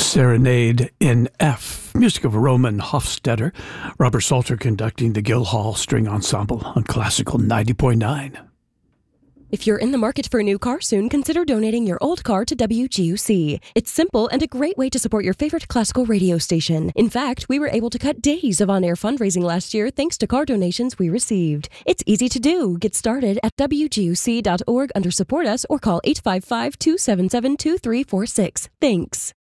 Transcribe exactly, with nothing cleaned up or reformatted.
Serenade in F, music of Roman Hofstetter, Robert Salter conducting the Guildhall String Ensemble on Classical ninety point nine. If you're in the market for a new car soon, consider donating your old car to W G U C. It's simple and a great way to support your favorite classical radio station. In fact, we were able to cut days of on-air fundraising last year thanks to car donations we received. It's easy to do. Get started at W G U C dot org under Support Us or call eight five five, two seven seven, two three four six. Thanks.